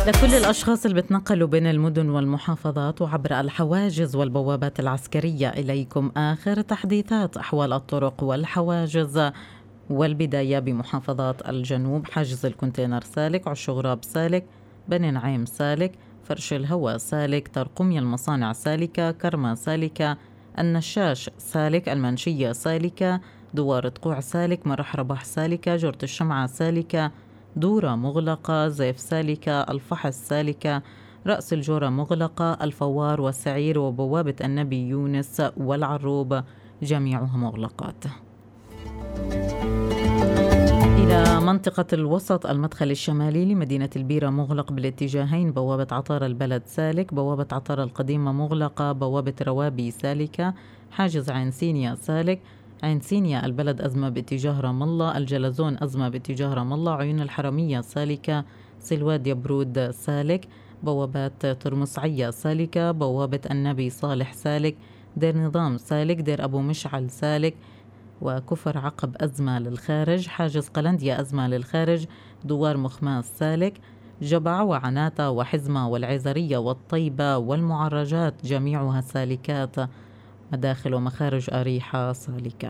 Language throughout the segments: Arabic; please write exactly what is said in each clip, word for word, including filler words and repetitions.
لكل الأشخاص اللي بتنقلوا بين المدن والمحافظات وعبر الحواجز والبوابات العسكرية، إليكم آخر تحديثات أحوال الطرق والحواجز. والبداية بمحافظات الجنوب: حاجز الكونتينر سالك، عشغراب سالك، بني نعيم سالك، فرش الهواء سالك، ترقمي المصانع سالكة، كرمة سالكة، النشاش سالك، المنشية سالكة، دوار تقوع سالك، مرح رباح سالكة، جرة الشمعة سالكة، دورة مغلقة، زيف سالكة، الفحص سالكة، رأس الجورة مغلقة، الفوار والسعير وبوابة النبي يونس والعروب جميعها مغلقات. إلى منطقة الوسط: المدخل الشمالي لمدينة البيرة مغلق بالاتجاهين، بوابة عطار البلد سالك، بوابة عطار القديمة مغلقة، بوابة روابي سالكة، حاجز عين سينيا سالك، عين سينيا البلد أزمة باتجاه رام الله، الجلزون أزمة باتجاه رام الله، عيون الحرمية سالكة، سلواد يبرود سالك، بوابات ترمسعية سالكة، بوابة النبي صالح سالك، دير نظام سالك، دير أبو مشعل سالك، وكفر عقب أزمة للخارج، حاجز قلنديا أزمة للخارج، دوار مخماس سالك، جبع وعناتة وحزمة والعزرية والطيبة والمعرجات جميعها سالكات، مداخل ومخارج أريحة سالكة.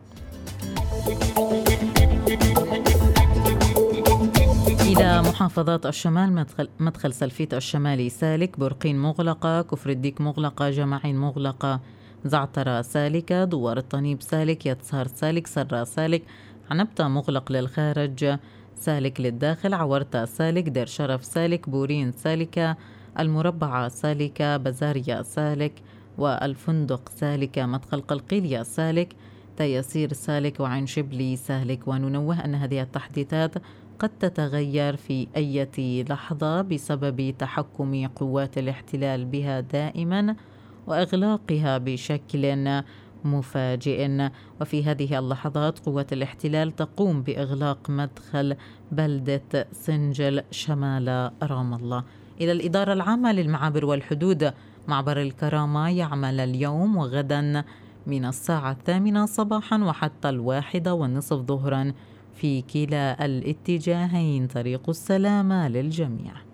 إلى محافظات الشمال: مدخل, مدخل سلفيت الشمالي سالك، برقين مغلقة، كفر الديك مغلقة، جمعين مغلقة، زعترة سالكة، دوار الطنيب سالك، يتسهر سالك، سرة سالك، عنبتة مغلق للخارج سالك للداخل، عورتة سالك، دير شرف سالك، بورين سالكة، المربعة سالكة، بزاريا سالك، والفندق سالكة، مدخل قلقيلية سالك، تيسير سالك، وعين شبلي سالك. وننوه أن هذه التحديثات قد تتغير في أي لحظة بسبب تحكم قوات الاحتلال بها دائما وإغلاقها بشكل مفاجئ. وفي هذه اللحظات قوات الاحتلال تقوم بإغلاق مدخل بلدة سنجل شمال رام الله. إلى الإدارة العامة للمعابر والحدود: معبر الكرامة يعمل اليوم وغدا من الساعة الثامنة صباحا وحتى الواحدة والنصف ظهرا في كلا الاتجاهين. طريق السلامة للجميع.